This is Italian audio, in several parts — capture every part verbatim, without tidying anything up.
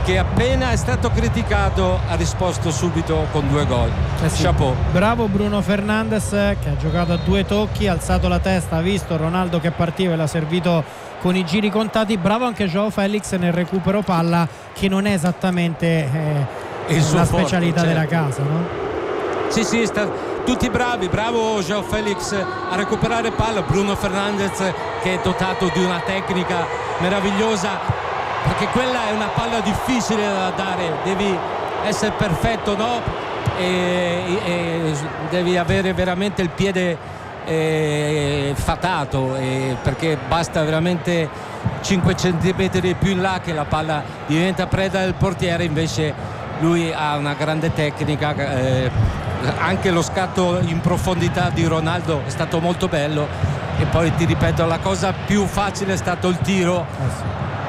che appena è stato criticato ha risposto subito con due gol. Eh sì. Chapeau. Bravo Bruno Fernandes, che ha giocato a due tocchi, ha alzato la testa, ha visto Ronaldo che partiva e l'ha servito con i giri contati. Bravo anche Joao Felix nel recupero palla, che non è esattamente eh, la specialità forte, della certo. casa, no? Sì, sì, sta, tutti bravi. Bravo Joao Felix a recuperare palla. Bruno Fernandes, che è dotato di una tecnica meravigliosa, perché quella è una palla difficile da dare, devi essere perfetto, no? E, e devi avere veramente il piede eh, fatato, eh, perché basta veramente cinque centimetri più in là che la palla diventa preda del portiere. Invece lui ha una grande tecnica, eh, anche lo scatto in profondità di Ronaldo è stato molto bello. E poi ti ripeto, la cosa più facile è stato il tiro. Eh sì.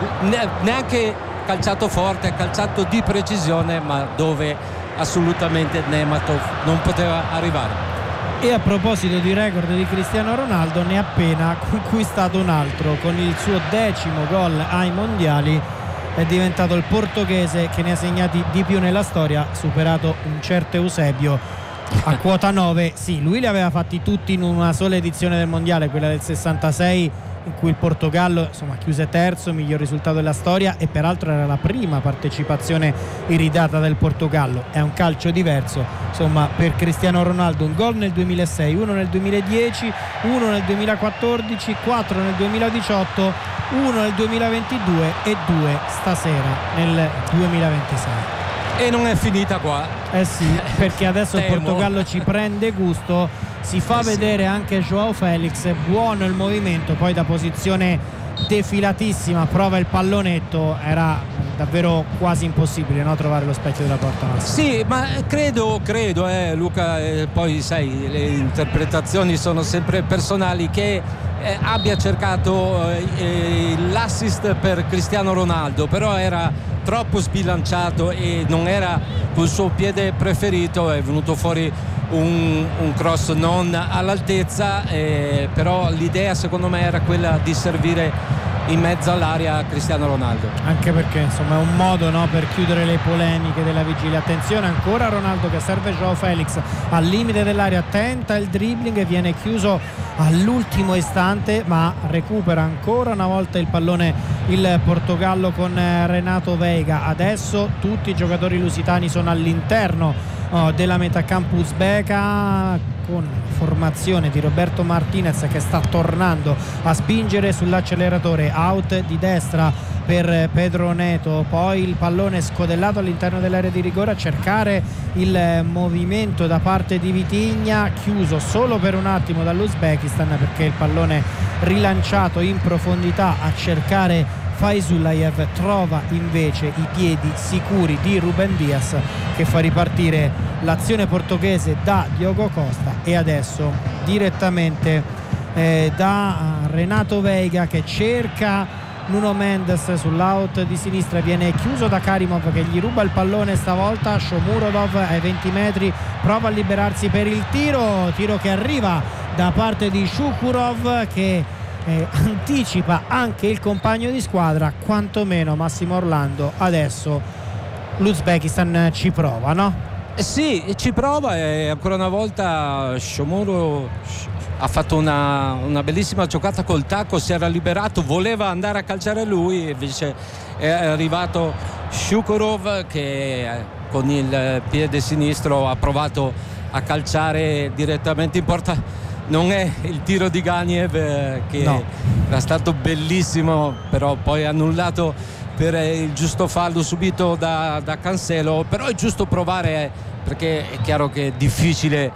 Neanche calciato forte, calciato di precisione, ma dove assolutamente Nematov non poteva arrivare. E a proposito di record di Cristiano Ronaldo, ne ha appena conquistato un altro. Con il suo decimo gol ai mondiali è diventato il portoghese che ne ha segnati di più nella storia, superato un certo Eusebio a quota nove. Sì, lui li aveva fatti tutti in una sola edizione del mondiale, quella del sessantasei, in cui il Portogallo insomma chiuse terzo, miglior risultato della storia, e peraltro era la prima partecipazione iridata del Portogallo. È un calcio diverso insomma per Cristiano Ronaldo. Un gol nel duemilasei, uno nel duemiladieci, uno nel duemilaquattordici, quattro nel duemiladiciotto, uno nel duemilaventidue e due stasera nel duemilaventisei. E non è finita qua. Eh sì, perché adesso Temo. il Portogallo ci prende gusto, si fa Eh sì. vedere anche Joao Felix, buono il movimento, poi da posizione defilatissima prova il pallonetto, era davvero quasi impossibile, no, trovare lo specchio della porta nostra. Sì, ma credo, credo eh, Luca, eh, poi sai, le interpretazioni sono sempre personali, che eh, abbia cercato eh, eh, l'assist per Cristiano Ronaldo, però era troppo sbilanciato e non era col suo piede preferito, è venuto fuori un, un cross non all'altezza, eh, però l'idea secondo me era quella di servire in mezzo all'area Cristiano Ronaldo, anche perché insomma è un modo, no, per chiudere le polemiche della vigilia. Attenzione, ancora Ronaldo che serve Joao Felix al limite dell'area, tenta il dribbling e viene chiuso all'ultimo istante, ma recupera ancora una volta il pallone il Portogallo con Renato Veiga. Adesso tutti i giocatori lusitani sono all'interno oh, della metacampo uzbeka, con formazione di Roberto Martinez che sta tornando a spingere sull'acceleratore. Out di destra per Pedro Neto, poi il pallone scodellato all'interno dell'area di rigore, a cercare il movimento da parte di Vitigna, chiuso solo per un attimo dall'Uzbekistan, perché il pallone rilanciato in profondità a cercare Faizullayev trova invece i piedi sicuri di Ruben Dias, che fa ripartire l'azione portoghese da Diogo Costa. E adesso direttamente eh, da Renato Veiga che cerca Nuno Mendes sull'out di sinistra, viene chiuso da Karimov che gli ruba il pallone stavolta. Shomurodov ai venti metri prova a liberarsi per il tiro, tiro che arriva da parte di Shukurov, che eh, anticipa anche il compagno di squadra, quantomeno Massimo Orlando. Adesso l'Uzbekistan ci prova, no? Eh sì, ci prova, e ancora una volta Shomuro ha fatto una, una bellissima giocata col tacco, si era liberato, voleva andare a calciare lui, invece è arrivato Shukurov che con il piede sinistro ha provato a calciare direttamente in porta. Non è il tiro di Ganiev, che no, era stato bellissimo, però poi annullato per il giusto fallo subito da, da Cancelo. Però è giusto provare, perché è chiaro che è difficile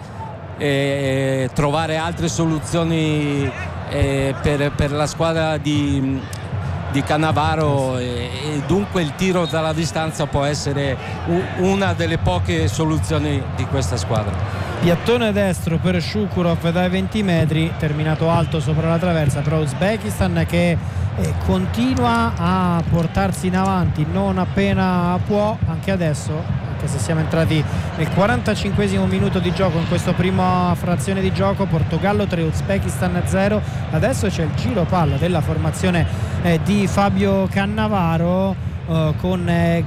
eh, trovare altre soluzioni eh, per, per la squadra di, di Cannavaro, e, e dunque il tiro dalla distanza può essere una delle poche soluzioni di questa squadra. Piattone destro per Shukurov dai venti metri, terminato alto sopra la traversa, però Uzbekistan che eh, continua a portarsi in avanti non appena può, anche adesso, anche se siamo entrati nel quarantacinquesimo minuto di gioco in questa prima frazione di gioco. Portogallo tre, Uzbekistan zero. Adesso c'è il giro palla della formazione eh, di Fabio Cannavaro, Uh, con eh,